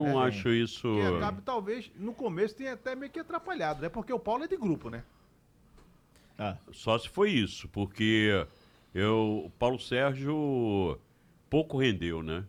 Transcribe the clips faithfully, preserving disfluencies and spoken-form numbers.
Não é, acho isso... Que acaba, talvez, no começo tenha até meio que atrapalhado, né? Porque o Paulo é de grupo, né? Ah. Só se foi isso, porque eu, o Paulo Sérgio pouco rendeu, né?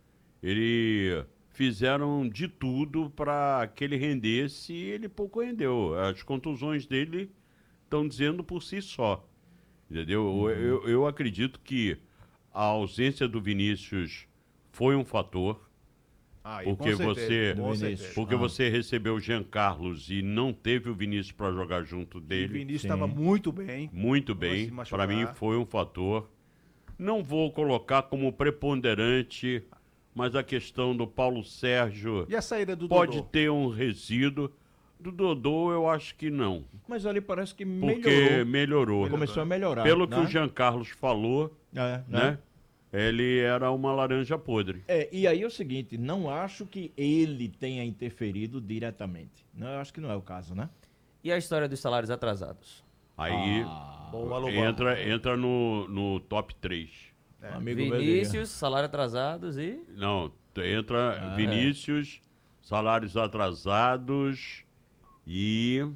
Ele fizeram de tudo para que ele rendesse e ele pouco rendeu. As contusões dele estão dizendo por si só, entendeu? Uhum. Eu, eu acredito que a ausência do Vinícius foi um fator. Ah, porque certeza, você, porque ah. você recebeu o Jean Carlos e não teve o Vinícius para jogar junto dele. E o Vinícius estava muito bem. Muito bem. Para mim foi um fator. Não vou colocar como preponderante, mas a questão do Paulo Sérgio e a saída do pode Dodô? ter um resíduo. Do Dodô eu acho que não. Mas ali parece que melhorou. Porque melhorou. Começou a melhorar. Pelo né? que o Jean Carlos falou, é, né? né? Ele era uma laranja podre. É, e aí é o seguinte, não acho que ele tenha interferido diretamente. Não, eu acho que não é o caso, né? E a história dos salários atrasados? Aí ah, boa, entra, entra no, no top três. É. Amigo Vinícius, salários atrasados e... Não, entra ah, Vinícius, é. salários atrasados e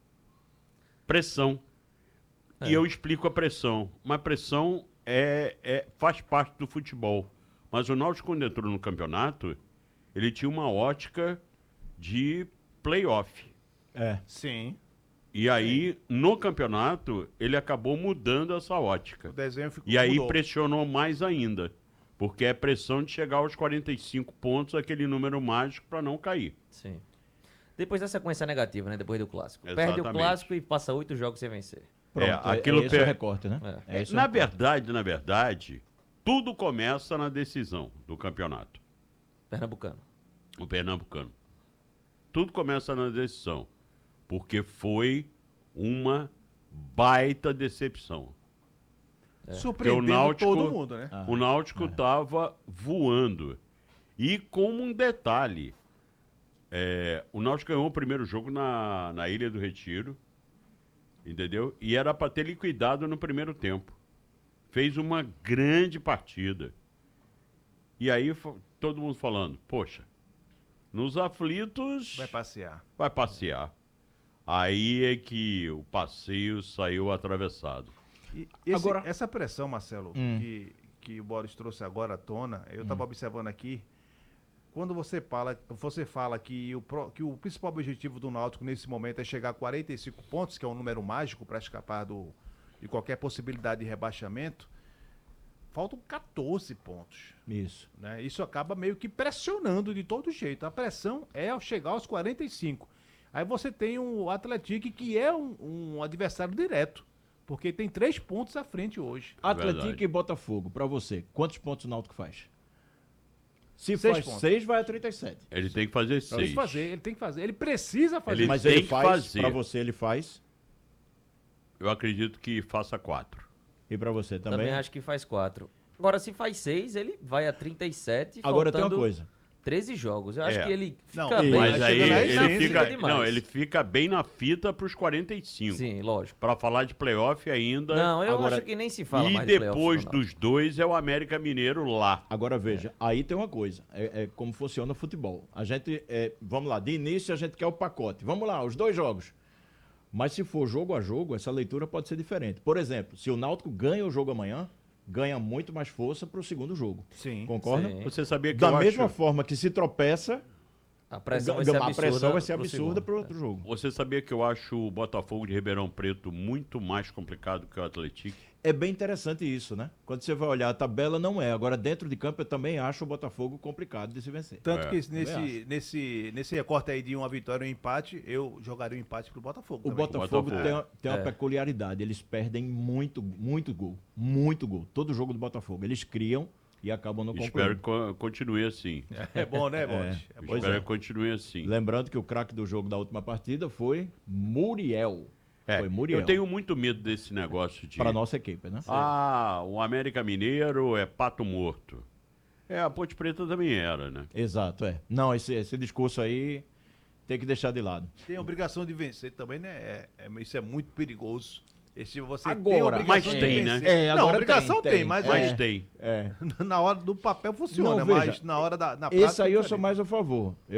pressão. É. E eu explico a pressão. Uma pressão... É, é, faz parte do futebol. Mas o Náutico, quando entrou no campeonato, ele tinha uma ótica de play-off. É. Sim. E aí, Sim. no campeonato, ele acabou mudando essa ótica. O desenho ficou, e aí mudou. pressionou mais ainda. Porque é pressão de chegar aos quarenta e cinco pontos, aquele número mágico, para não cair. Sim. Depois da sequência negativa, né? Depois do clássico. Exatamente. Perde o clássico e passa oito jogos sem vencer. Pronto, é, aquilo é, esse per... é o recorte, né? É. É na recorte. verdade, na verdade, tudo começa na decisão do campeonato. Pernambucano. O Pernambucano. Tudo começa na decisão. Porque foi uma baita decepção. É. Surpreendendo o Náutico, todo mundo, né? Ah, o Náutico estava é. voando. E como um detalhe, é, o Náutico ganhou o primeiro jogo na, na Ilha do Retiro. Entendeu? E era para ter liquidado no primeiro tempo. Fez uma grande partida. E aí todo mundo falando, poxa, nos aflitos... Vai passear. Vai passear. Aí é que o passeio saiu atravessado. E esse, agora, essa pressão, Marcelo, hum. que, que o Boris trouxe agora à tona, eu estava hum. observando aqui, quando você fala, você fala que, o, que o principal objetivo do Náutico nesse momento é chegar a quarenta e cinco pontos, que é um número mágico para escapar do, de qualquer possibilidade de rebaixamento, faltam catorze pontos. Isso. Né? Isso acaba meio que pressionando de todo jeito. A pressão é ao chegar aos quarenta e cinco. Aí você tem o Atlético, que é um, um adversário direto, porque tem três pontos à frente hoje. Atlético e Botafogo, para você, quantos pontos o Náutico faz? Se seis faz pontos. seis, vai a trinta e sete. Ele tem que fazer seis. Ele, fazer, ele tem que fazer. Ele precisa fazer. Ele Mas tem ele que faz, fazer. Pra você, ele faz. Eu acredito que faça quatro. E pra você também? Também acho que faz quatro. Agora, se faz seis, ele vai a trinta e sete. Agora tem uma coisa. treze jogos. Eu acho é. que ele fica não, bem. Mas aí ele fica, fica não, ele fica bem na fita para os quarenta e cinco. Sim, lógico. Para falar de playoff ainda. Não, eu agora, acho que nem se fala e mais de depois dos dois é o América Mineiro lá. Agora veja, é. aí tem uma coisa, é, é como funciona o futebol. A gente, é, vamos lá, de início a gente quer o pacote. Vamos lá, os dois jogos. Mas se for jogo a jogo, essa leitura pode ser diferente. Por exemplo, se o Náutico ganha o jogo amanhã, ganha muito mais força para o segundo jogo. Sim. Concorda? Sim. Você sabia que da eu mesma acho... forma que se tropeça, a pressão vai ser a absurda, pressão vai ser absurda para o outro jogo. Você sabia que eu acho o Botafogo de Ribeirão Preto muito mais complicado que o Atlético? É bem interessante isso, né? Quando você vai olhar a tabela, não é. Agora, dentro de campo, eu também acho o Botafogo complicado de se vencer. Tanto é. que nesse, nesse, nesse recorte aí de uma vitória e um empate, eu jogaria o um empate pro Botafogo. O Botafogo, Botafogo tem, tem uma é. peculiaridade. Eles perdem muito, muito gol. Muito gol. Todo jogo do Botafogo. Eles criam e acabam não concluindo. Espero que continue assim. É bom, né, Bote? É. É Espero é. que continue assim. Lembrando que o craque do jogo da última partida foi Muriel. É, Foi Muriel. Eu tenho muito medo desse negócio de... Para nossa equipe, né? Ah, o América Mineiro é pato morto. É, a Ponte Preta também era, né? Exato, é. Não, esse, esse discurso aí tem que deixar de lado. Tem a obrigação de vencer também, né? É, é, isso é muito perigoso. Esse, você Agora, tem a obrigação mas de tem, né? vencer. É, não, agora obrigação tem, tem, tem. mas, Mas é, tem. É. na hora do papel funciona, Não, veja, mas na hora da na Esse aí eu é sou diferente. mais a favor.